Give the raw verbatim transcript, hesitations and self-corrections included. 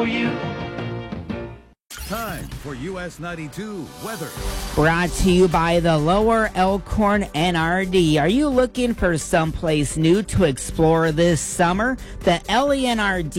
for you. Time for U S ninety-two weather. Brought to you by the Lower Elkhorn N R D. Are you looking for someplace new to explore this summer? The L E N R D